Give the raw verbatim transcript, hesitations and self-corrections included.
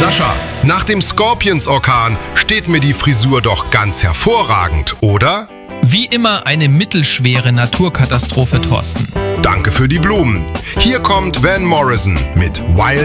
Sascha, nach dem Scorpions-Orkan steht mir die Frisur doch ganz hervorragend, oder? Wie immer eine mittelschwere Naturkatastrophe, Thorsten. Danke für die Blumen. Hier kommt Van Morrison mit Wild